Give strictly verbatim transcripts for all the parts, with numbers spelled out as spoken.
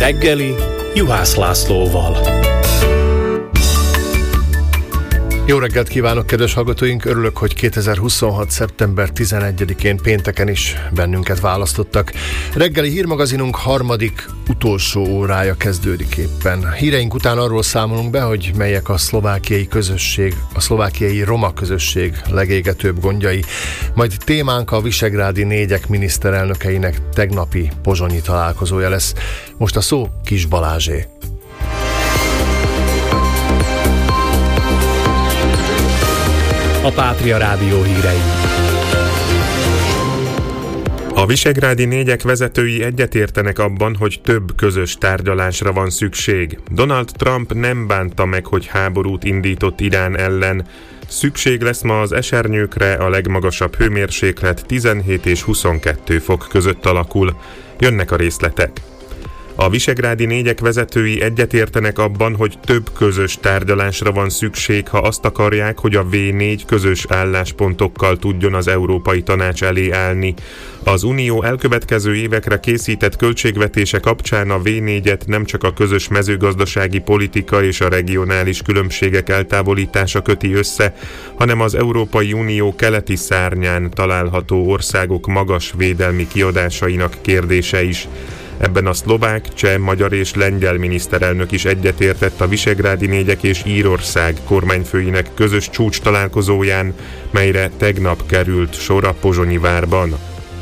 reggeli Juhász Lászlóval. Jó reggelt kívánok, kedves hallgatóink! Örülök, hogy kétezer-huszonhat. szeptember tizenegyedikén pénteken is bennünket választottak. Reggeli hírmagazinunk harmadik, utolsó órája kezdődik éppen. Híreink után arról számolunk be, hogy melyek a szlovákiai közösség, a szlovákiai roma közösség legégetőbb gondjai. Majd témánk a visegrádi négyek miniszterelnökeinek tegnapi pozsonyi találkozója lesz. Most a szó Kis Balázsé. A Pátria Rádió hírei. A visegrádi négyek vezetői egyetértenek abban, hogy több közös tárgyalásra van szükség. Donald Trump nem bánta meg, hogy háborút indított Irán ellen. Szükség lesz ma az esernyőkre, a legmagasabb hőmérséklet tizenhét és huszonkettő fok között alakul. Jönnek a részletek. A visegrádi négyek vezetői egyetértenek abban, hogy több közös tárgyalásra van szükség, ha azt akarják, hogy a vé négy közös álláspontokkal tudjon az Európai Tanács elé állni. Az Unió elkövetkező évekre készített költségvetése kapcsán a vé négyet nem csak a közös mezőgazdasági politika és a regionális különbségek eltávolítása köti össze, hanem az Európai Unió keleti szárnyán található országok magas védelmi kiadásainak kérdése is. Ebben a szlovák, cseh, magyar és lengyel miniszterelnök is egyetértett a visegrádi négyek és Írország kormányfőinek közös csúcs találkozóján, melyre tegnap került sor a pozsonyi várban.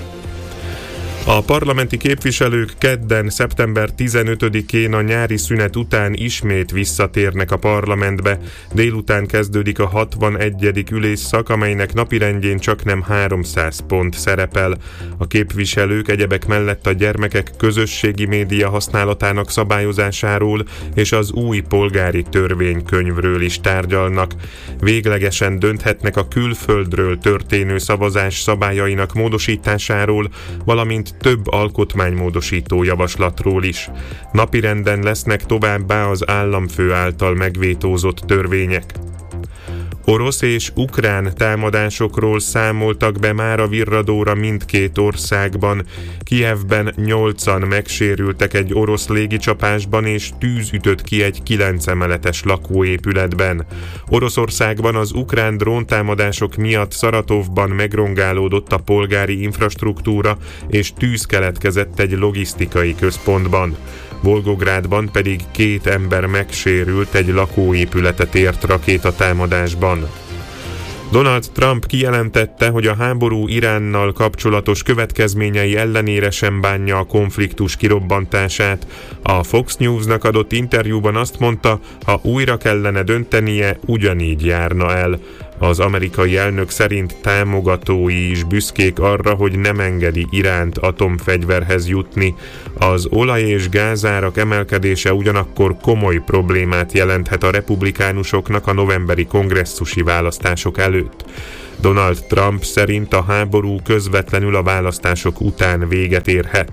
A parlamenti képviselők kedden, szeptember tizenötödikén a nyári szünet után ismét visszatérnek a parlamentbe. Délután kezdődik a hatvanegyedik ülésszak, amelynek napirendjén csaknem háromszáz pont szerepel. A képviselők egyebek mellett a gyermekek közösségi média használatának szabályozásáról és az új polgári törvénykönyvről is tárgyalnak. Véglegesen dönthetnek a külföldről történő szavazás szabályainak módosításáról, valamint több alkotmánymódosító javaslatról is. Napirenden lesznek továbbá az államfő által megvétózott törvények. Orosz és ukrán támadásokról számoltak be már a virradóra mindkét országban. Kijevben nyolcan megsérültek egy orosz légicsapásban, és tűz ütött ki egy kilenc emeletes lakóépületben. Oroszországban az ukrán dróntámadások miatt Szaratovban megrongálódott a polgári infrastruktúra, és tűz keletkezett egy logisztikai központban. Volgográdban pedig két ember megsérült, egy lakóépületet ért rakétatámadásban. Donald Trump kijelentette, hogy a háború Iránnal kapcsolatos következményei ellenére sem bánja a konfliktus kirobbantását. A Fox Newsnak adott interjúban azt mondta, ha újra kellene döntenie, ugyanígy járna el. Az amerikai elnök szerint támogatói is büszkék arra, hogy nem engedi Iránt atomfegyverhez jutni. Az olaj- és gázárak emelkedése ugyanakkor komoly problémát jelenthet a republikánusoknak a novemberi kongresszusi választások előtt. Donald Trump szerint a háború közvetlenül a választások után véget érhet.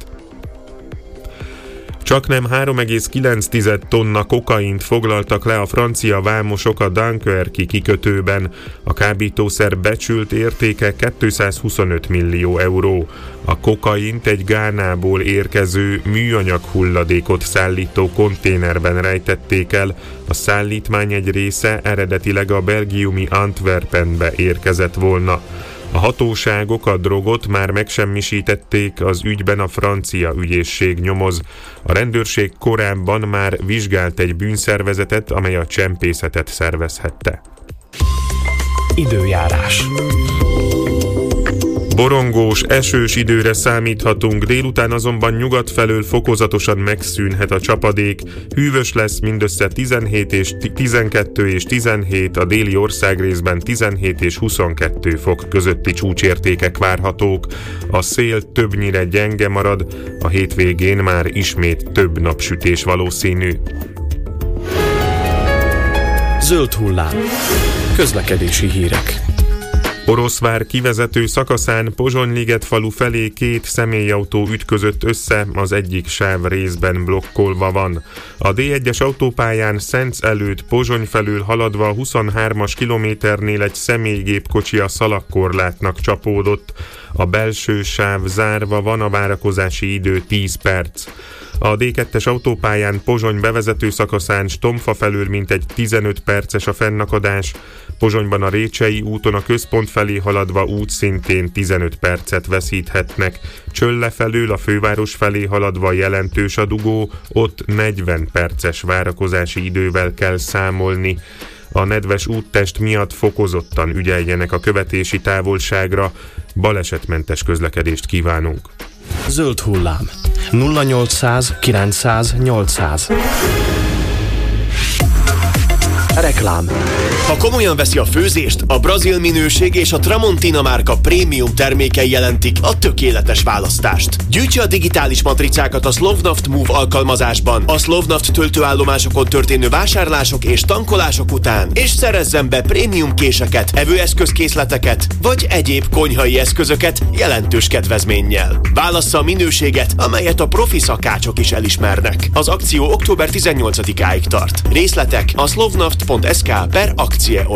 Csaknem három egész kilenc tonna kokaint foglaltak le a francia vámosok a Dunkerque kikötőben. A kábítószer becsült értéke kétszázhuszonöt millió euró. A kokaint egy Gánából érkező műanyag hulladékot szállító konténerben rejtették el. A szállítmány egy része eredetileg a belgiumi Antwerpenbe érkezett volna. A hatóságok a drogot már megsemmisítették, az ügyben a francia ügyészség nyomoz. A rendőrség korábban már vizsgált egy bűnszervezetet, amely a csempészetet szervezhette. Időjárás. Borongós, esős időre számíthatunk, délután azonban nyugat felől fokozatosan megszűnhet a csapadék. Hűvös lesz, mindössze tizenhét és tizenkettő és tizenhét, a déli országrészben tizenhét és huszonkettő fok közötti csúcsértékek várhatók. A szél többnyire gyenge marad, a hétvégén már ismét több napsütés valószínű. Zöld hullám. Közlekedési hírek. Oroszvár kivezető szakaszán Pozsony-liget falu felé két személyautó ütközött össze, az egyik sáv részben blokkolva van. A dé egyes autópályán Szenc előtt Pozsony felől haladva a huszonhármas kilométernél egy személygépkocsi a szalagkorlátnak csapódott. A belső sáv zárva van, a várakozási idő tíz perc. A dé kettes autópályán Pozsony bevezető szakaszán Stomfa felől mintegy tizenöt perces a fennakadás, Pozsonyban a Récsei úton a központ felé haladva útszintén tizenöt percet veszíthetnek. Csölle felől a főváros felé haladva jelentős a dugó, ott negyven perces várakozási idővel kell számolni. A nedves úttest miatt fokozottan ügyeljenek a követési távolságra, balesetmentes közlekedést kívánunk. Zöld hullám. nulla nyolcszáz kilencszáz nyolcszáz. Reklám. Ha komolyan veszi a főzést, a Brazil minőség és a Tramontina márka prémium termékei jelentik a tökéletes választást. Gyűjtse a digitális matricákat a Slovnaft Move alkalmazásban, a Slovnaft töltőállomásokon történő vásárlások és tankolások után, és szerezzen be prémium késeket, evőeszközkészleteket, vagy egyéb konyhai eszközöket jelentős kedvezménnyel. Válassza a minőséget, amelyet a profi szakácsok is elismernek. Az akció október tizennyolcadikáig tart. Részletek a slovnaft pont es ká per akcie